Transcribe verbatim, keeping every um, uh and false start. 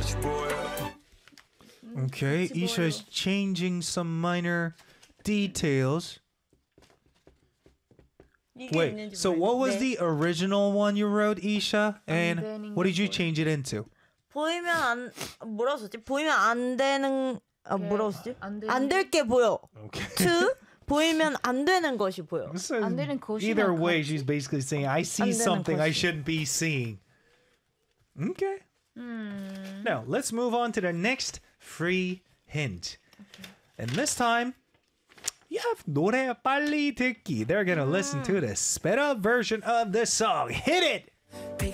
Okay, Isha is changing some minor details. Wait, so what was 네. the original one you wrote, Isha? And 되는 what did you 게 change it into? 보이면 안 뭐라고 썼지? 보이면 안 되는 아 뭐라고 썼지? 안 되는- 안 될 게 보여. Okay. to 보이면 안 되는 것이 보여. So 안 되는 것이랑 either way, 같이. she's basically saying, I see 안 되는 something I 것이. shouldn't be seeing. Okay. 음. Now, let's move on to the next free hint. And this time, you have 노래 빨리 듣기. They're going to listen to the sped up version of the song. Hit it!